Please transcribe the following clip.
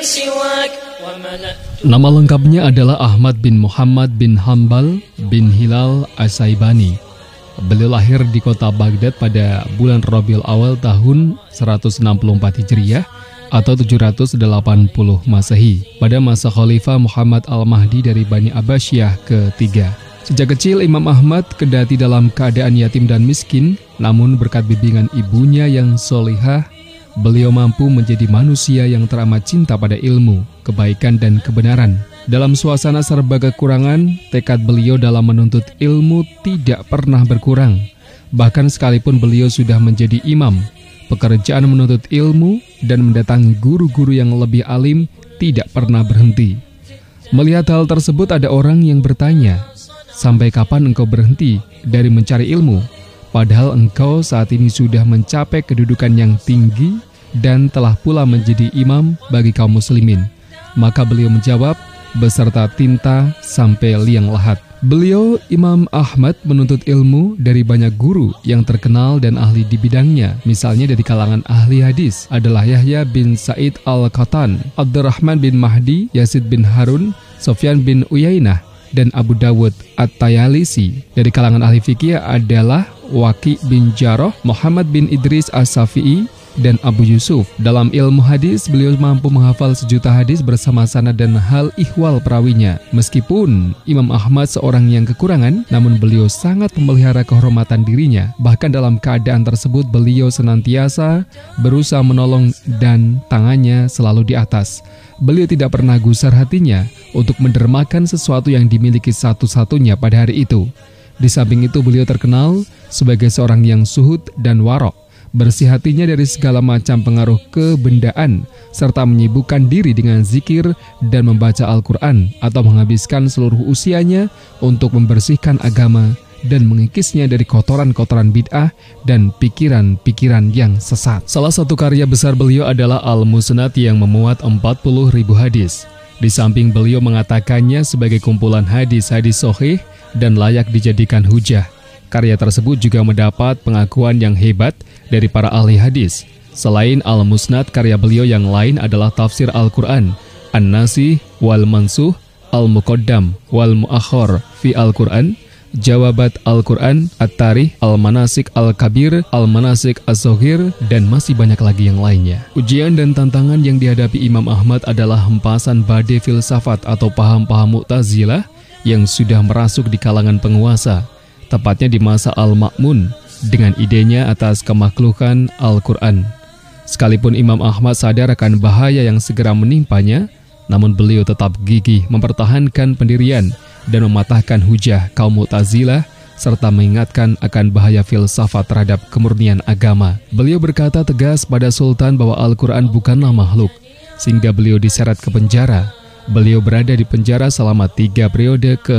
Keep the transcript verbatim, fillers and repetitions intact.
Nama lengkapnya adalah Ahmad bin Muhammad bin Hanbal bin Hilal As-Saibani. Beliau lahir di kota Baghdad pada bulan Rabiul Awal tahun seratus enam puluh empat Hijriah atau tujuh ratus delapan puluh Masehi pada masa Khalifah Muhammad Al-Mahdi dari Bani Abbasiyah ketiga. Sejak kecil Imam Ahmad kendati dalam keadaan yatim dan miskin, namun berkat bimbingan ibunya yang solihah, beliau mampu menjadi manusia yang teramat cinta pada ilmu, kebaikan dan kebenaran. Dalam suasana serba kekurangan, tekad beliau dalam menuntut ilmu tidak pernah berkurang. Bahkan sekalipun beliau sudah menjadi imam, pekerjaan menuntut ilmu dan mendatangi guru-guru yang lebih alim tidak pernah berhenti. Melihat hal tersebut ada orang yang bertanya, sampai kapan engkau berhenti dari mencari ilmu? Padahal engkau saat ini sudah mencapai kedudukan yang tinggi dan telah pula menjadi imam bagi kaum muslimin. Maka beliau menjawab, beserta tinta sampai liang lahat. Beliau, Imam Ahmad, menuntut ilmu dari banyak guru yang terkenal dan ahli di bidangnya. Misalnya dari kalangan ahli hadis adalah Yahya bin Sa'id Al-Qattan, Abdurrahman bin Mahdi, Yazid bin Harun, Sufyan bin Uyainah, dan Abu Dawud At-Tayalisi. Dari kalangan ahli fikih adalah Waqi bin Jarrah, Muhammad bin Idris As-Safi'i, dan Abu Yusuf. Dalam ilmu hadis, beliau mampu menghafal sejuta hadis bersama sanad dan hal ihwal perawinya. Meskipun Imam Ahmad seorang yang kekurangan, namun beliau sangat memelihara kehormatan dirinya. Bahkan dalam keadaan tersebut, beliau senantiasa berusaha menolong dan tangannya selalu di atas. Beliau tidak pernah gusar hatinya untuk mendermakan sesuatu yang dimiliki satu-satunya pada hari itu. Di samping itu, beliau terkenal sebagai seorang yang suhud dan warok, bersih hatinya dari segala macam pengaruh kebendaan, serta menyibukkan diri dengan zikir dan membaca Al-Quran, atau menghabiskan seluruh usianya untuk membersihkan agama dan mengikisnya dari kotoran-kotoran bid'ah dan pikiran-pikiran yang sesat. Salah satu karya besar beliau adalah Al-Musnad yang memuat empat puluh ribu hadis. Di samping beliau mengatakannya sebagai kumpulan hadis-hadis sahih dan layak dijadikan hujah. Karya tersebut juga mendapat pengakuan yang hebat dari para ahli hadis. Selain Al-Musnad, karya beliau yang lain adalah Tafsir Al-Quran, An-Nasih wal Mansuh, Al-Muqaddam wal Mu'akhir fi Al-Quran, Jawabat Al-Quran, At-Tarikh, Al-Manasik Al-Kabir, Al-Manasik As-Saghir, dan masih banyak lagi yang lainnya. Ujian dan tantangan yang dihadapi Imam Ahmad adalah hempasan badai filsafat atau paham-paham Mu'tazilah yang sudah merasuk di kalangan penguasa, tepatnya di masa Al-Ma'mun, dengan idenya atas kemakhlukan Al-Quran. Sekalipun Imam Ahmad sadar akan bahaya yang segera menimpanya, namun beliau tetap gigih mempertahankan pendirian dan mematahkan hujah kaum Mu'tazilah, serta mengingatkan akan bahaya filsafat terhadap kemurnian agama. Beliau berkata tegas pada Sultan bahwa Al-Quran bukanlah makhluk, sehingga beliau diseret ke penjara. Beliau berada di penjara selama tiga periode ke